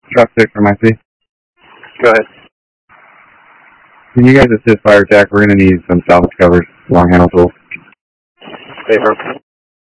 Truck 6 from IC. Go ahead. Can you guys assist Fire Jack? We're going to need some salvage covers, long handle tools. Paper.